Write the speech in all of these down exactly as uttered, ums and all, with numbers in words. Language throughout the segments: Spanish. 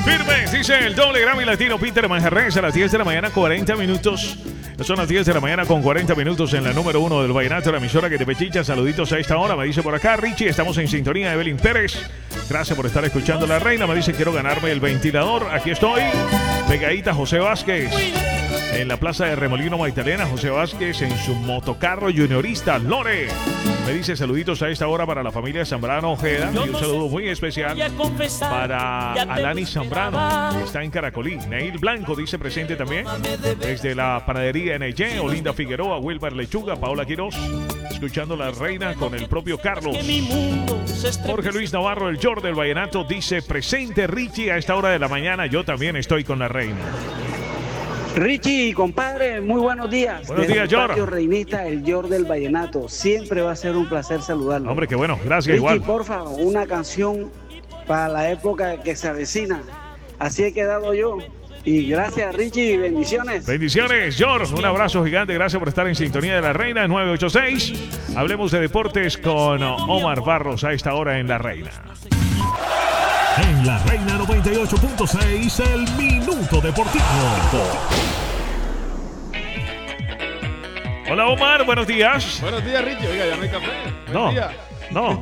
Firmes, dice el doble Grammy Latino Peter Manjarres a las diez de la mañana, cuarenta minutos. Son las diez de la mañana con cuarenta minutos en la número uno del Vallenato, la emisora que te pechicha. Saluditos a esta hora, me dice por acá Richie, estamos en sintonía. Evelyn Pérez, gracias por estar escuchando La Reina. Me dice quiero ganarme el ventilador, aquí estoy. Pegadita José Vázquez. En la plaza de Remolino Magdalena, José Vázquez en su motocarro juniorista Lore. Me dice saluditos a esta hora para la familia Zambrano Ojeda. Y un saludo muy especial para Alani Zambrano, que está en Caracolí. Neil Blanco dice presente también. Desde la panadería N Y, Olinda Figueroa, Wilber Lechuga, Paola Quirós. Escuchando La Reina con el propio Carlos. Jorge Luis Navarro, el George del Vallenato, dice presente Richie a esta hora de la mañana. Yo también estoy con La Reina. Richie, compadre, muy buenos días. Buenos días, George. Reinista, el George del Vallenato. Siempre va a ser un placer saludarlo. Hombre, qué bueno, gracias. Richie, igual. porfa, una canción para la época que se avecina. Así he quedado yo. Y gracias, Richie, bendiciones. Bendiciones, George. Un abrazo gigante. Gracias por estar en sintonía de La Reina nueve ocho seis. Hablemos de deportes con Omar Barros a esta hora en La Reina. En La Reina noventa y ocho punto seis, el Minuto Deportivo. Hola, Omar, buenos días. Buenos días, Richie. Oiga, ya no hay café. No, no.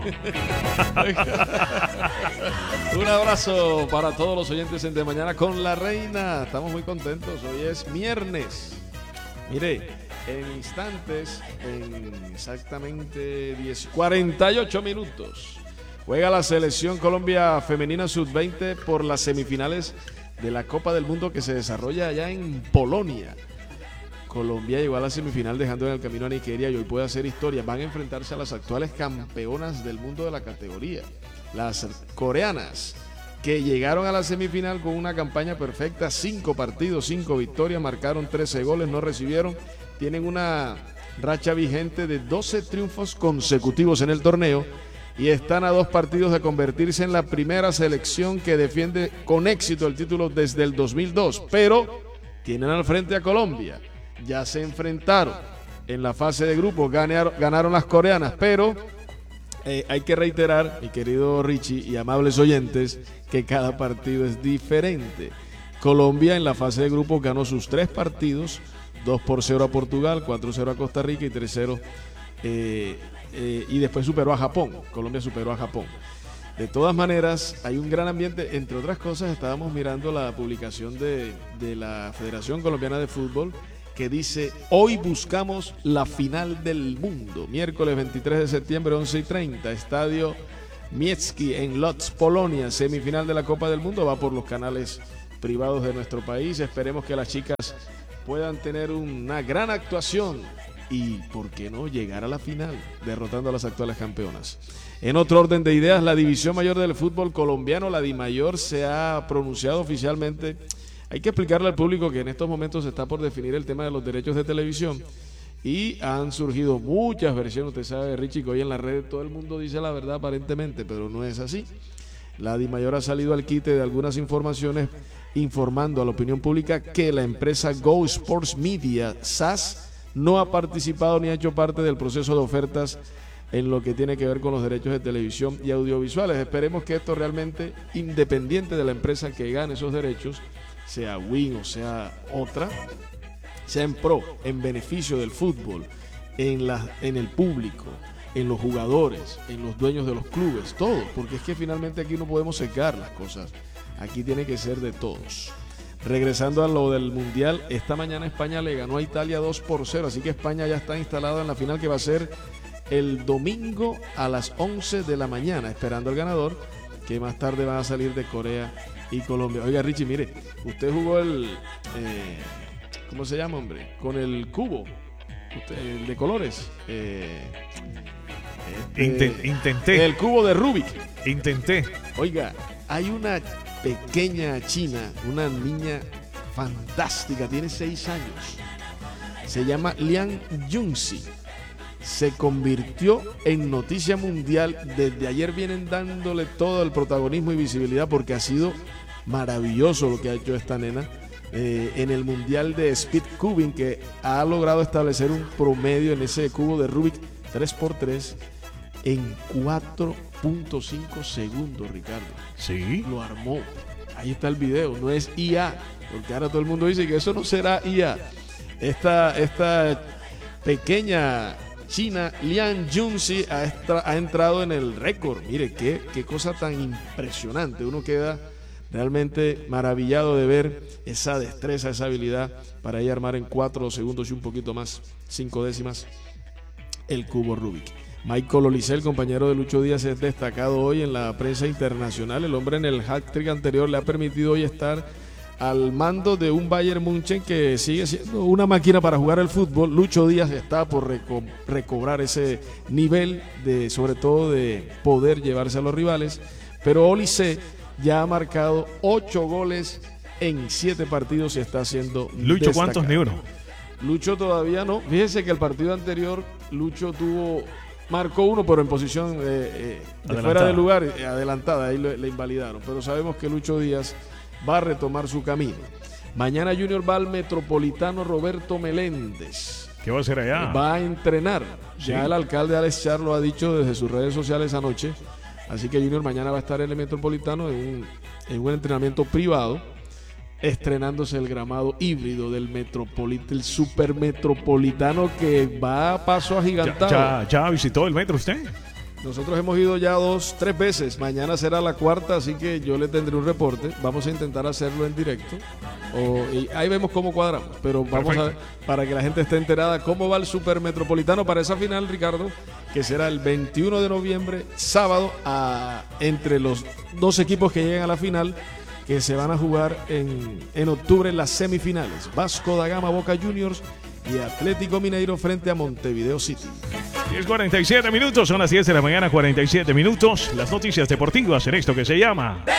Un abrazo para todos los oyentes en De Mañana con La Reina. Estamos muy contentos. Hoy es viernes. Mire, en instantes, en exactamente diez, cuarenta y ocho minutos, juega la selección Colombia femenina sub veinte por las semifinales de la Copa del Mundo que se desarrolla allá en Polonia. Colombia llegó a la semifinal dejando en el camino a Nigeria y hoy puede hacer historia. Van a enfrentarse a las actuales campeonas del mundo de la categoría, las coreanas, que llegaron a la semifinal con una campaña perfecta, cinco partidos, cinco victorias, marcaron trece goles, no recibieron, tienen una racha vigente de doce triunfos consecutivos en el torneo y están a dos partidos de convertirse en la primera selección que defiende con éxito el título desde el dos mil dos, pero tienen al frente a Colombia. Ya se enfrentaron en la fase de grupos, ganaron, ganaron las coreanas, pero eh, hay que reiterar, mi querido Richie y amables oyentes, que cada partido es diferente. Colombia en la fase de grupos ganó sus tres partidos, dos por cero a Portugal, cuatro cero a Costa Rica y tres cero eh, eh, y después superó a Japón. Colombia superó a Japón. De todas maneras, hay un gran ambiente. Entre otras cosas, estábamos mirando la publicación de, de la Federación Colombiana de Fútbol que dice, hoy buscamos la final del mundo. Miércoles veintitrés de septiembre, once y treinta, Estadio Miecki en Lodz, Polonia, semifinal de la Copa del Mundo. Va por los canales privados de nuestro país. Esperemos que las chicas puedan tener una gran actuación y, ¿por qué no?, llegar a la final, derrotando a las actuales campeonas. En otro orden de ideas, la División Mayor del fútbol colombiano, la DIMAYOR, se ha pronunciado oficialmente. Hay que explicarle al público que en estos momentos se está por definir el tema de los derechos de televisión y han surgido muchas versiones. Usted sabe, Richie, que hoy en la red todo el mundo dice la verdad aparentemente, pero no es así. La DIMAYOR ha salido al quite de algunas informaciones informando a la opinión pública que la empresa Go Sports Media, S A S, no ha participado ni ha hecho parte del proceso de ofertas en lo que tiene que ver con los derechos de televisión y audiovisuales. Esperemos que esto realmente, independiente de la empresa que gane esos derechos, sea Win o sea otra, sea en pro, en beneficio del fútbol, en, la, en el público, en los jugadores, en los dueños de los clubes, todo, porque es que finalmente aquí no podemos secar las cosas, aquí tiene que ser de todos. Regresando a lo del Mundial, esta mañana España le ganó a Italia dos por cero, así que España ya está instalada en la final que va a ser el domingo a las once de la mañana, esperando al ganador, que más tarde va a salir de Corea y Colombia. Oiga, Richie, mire, usted jugó el, eh, ¿cómo se llama, hombre? Con el cubo, usted, el de colores. Eh, este, Intent, intenté. El cubo de Rubik. Intenté. Oiga, hay una pequeña china, una niña fantástica, tiene seis años. Se llama Liang Junxi. Se convirtió en noticia mundial. Desde ayer vienen dándole todo el protagonismo y visibilidad porque ha sido maravilloso lo que ha hecho esta nena eh, en el mundial de speed cubing, que ha logrado establecer un promedio en ese cubo de Rubik tres por tres en cuatro punto cinco segundos, Ricardo. Sí. Lo armó. Ahí está el video, no es I A, porque ahora todo el mundo dice que eso no será I A. Esta, esta pequeña china, Lian Junzi, ha, ha entrado en el récord. Mire, qué, qué cosa tan impresionante. Uno queda realmente maravillado de ver esa destreza, esa habilidad para ella armar en cuatro segundos y un poquito más, cinco décimas, el cubo Rubik. Michael Olise, el compañero de Lucho Díaz, es destacado hoy en la prensa internacional. El hombre en el hat-trick anterior le ha permitido hoy estar al mando de un Bayern München que sigue siendo una máquina para jugar el fútbol. Lucho Díaz está por reco- recobrar ese nivel, de, sobre todo de poder llevarse a los rivales. Pero Olise ya ha marcado ocho goles en siete partidos y está haciendo Lucho, destacado. ¿cuántos libros? Lucho todavía no. Fíjese que el partido anterior Lucho tuvo, marcó uno, pero en posición eh, eh, de fuera de lugar, eh, adelantada, ahí le, le invalidaron. Pero sabemos que Lucho Díaz va a retomar su camino. Mañana Junior va al Metropolitano Roberto Meléndez. ¿Qué va a hacer allá? Va a entrenar. Sí. Ya el alcalde Alex Char lo ha dicho desde sus redes sociales anoche. Así que Junior mañana va a estar en el Metropolitano en un, en un entrenamiento privado, estrenándose el gramado híbrido del Metropolitano, el Super Metropolitano, que va a paso agigantado. ¿Ya, ya, ya visitó el metro usted? Nosotros hemos ido ya dos, tres veces. Mañana será la cuarta, así que yo le tendré un reporte. Vamos a intentar hacerlo en directo. O, y ahí vemos cómo cuadramos. Pero vamos Perfecto. a ver, para que la gente esté enterada, cómo va el Super Metropolitano para esa final, Ricardo, que será el veintiuno de noviembre, sábado, a, entre los dos equipos que llegan a la final, que se van a jugar en, en octubre en las semifinales. Vasco da Gama, Boca Juniors y Atlético Mineiro frente a Montevideo City. diez cuarenta y siete minutos, son las diez de la mañana, cuarenta y siete minutos. Las noticias deportivas en esto que se llama